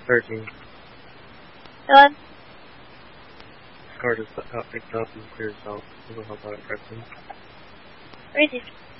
13. Done. This card is out picked up and clears out. It'll help out at Preston. Crazy.